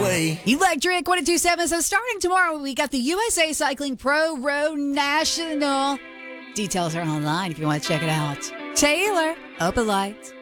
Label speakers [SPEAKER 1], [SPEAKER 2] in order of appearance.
[SPEAKER 1] Exactly.
[SPEAKER 2] Electric 1027. So starting tomorrow, we got the USA Cycling Pro Row National. Details are online if you want to check it out. Taylor, open lights.